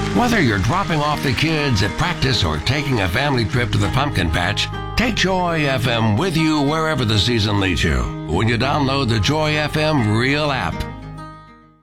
Whether you're dropping off the kids at practice or taking a family trip to the pumpkin patch, take Joy FM with you wherever the season leads you when you download the Joy FM Real app.